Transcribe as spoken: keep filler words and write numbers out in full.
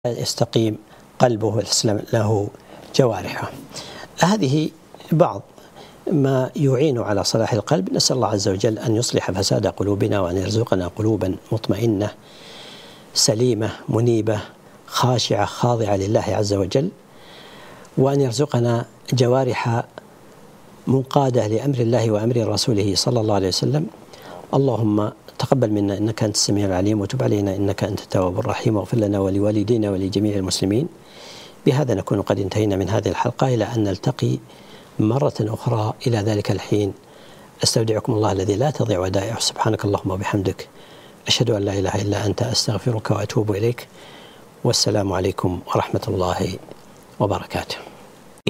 يستقيم قلبه وتسلم له جوارحه. هذه بعض ما يعين على صلاح القلب. نسأل الله عز وجل أن يصلح فساد قلوبنا وأن يرزقنا قلوبا مطمئنة سليمة منيبة خاشعة خاضعة لله عز وجل، وأن يرزقنا جوارح منقادة لأمر الله وأمر رسوله صلى الله عليه وسلم. اللهم تقبل منا إنك أنت السميع العليم، وتب علينا إنك أنت التواب الرحيم، واغفر لنا ولوالدينا ولجميع المسلمين. بهذا نكون قد انتهينا من هذه الحلقة، إلى أن نلتقي مرة أخرى. إلى ذلك الحين أستودعكم الله الذي لا تضيع ودائعه. سبحانك اللهم وبحمدك، أشهد أن لا إله إلا أنت، أستغفرك وأتوب إليك. والسلام عليكم ورحمة الله وبركاته.